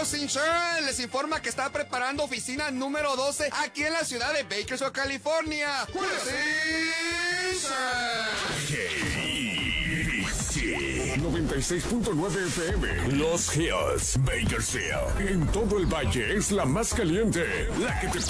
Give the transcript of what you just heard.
House Insurance les informa que está preparando oficina número 12 aquí en la ciudad de Bakersfield, California. Insurance. 96.9 FM, Los Hills, Bakersfield. En todo el valle es la más caliente, la que te